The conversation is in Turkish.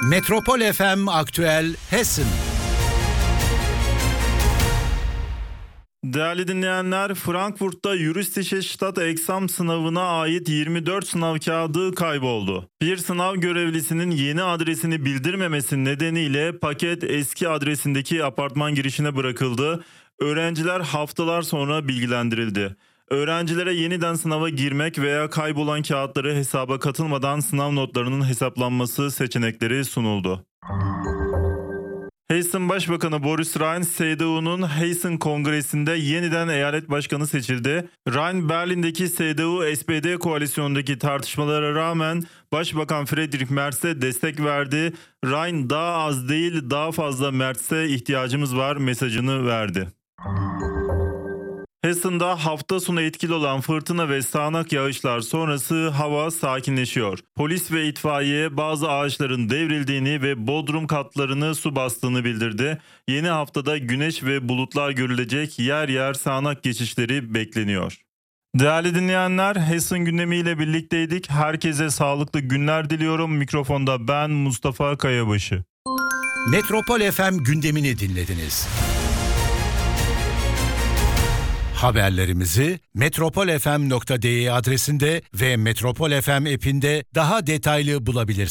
Metropol FM Aktüel Hessen. Değerli dinleyenler, Frankfurt'ta Juristische Staatsexamen sınavına ait 24 sınav kağıdı kayboldu. Bir sınav görevlisinin yeni adresini bildirmemesi nedeniyle paket eski adresindeki apartman girişine bırakıldı. Öğrenciler haftalar sonra bilgilendirildi. Öğrencilere yeniden sınava girmek veya kaybolan kağıtları hesaba katılmadan sınav notlarının hesaplanması seçenekleri sunuldu. Hessen Başbakanı Boris Rhein, CDU'nun Hessen Kongresi'nde yeniden eyalet başkanı seçildi. Rhein, Berlin'deki CDU-SPD koalisyonundaki tartışmalara rağmen Başbakan Friedrich Merz'e destek verdi. Rhein, daha az değil daha fazla Merz'e ihtiyacımız var mesajını verdi. Hessen'da hafta sonu etkili olan fırtına ve sağanak yağışlar sonrası hava sakinleşiyor. Polis ve itfaiye bazı ağaçların devrildiğini ve bodrum katlarını su bastığını bildirdi. Yeni haftada güneş ve bulutlar görülecek, yer yer sağanak geçişleri bekleniyor. Değerli dinleyenler, Hessen gündemiyle birlikteydik. Herkese sağlıklı günler diliyorum. Mikrofonda ben Mustafa Kayabaşı. Metropol FM gündemini dinlediniz. Haberlerimizi metropolfm.de adresinde ve Metropol FM app'inde daha detaylı bulabilirsiniz.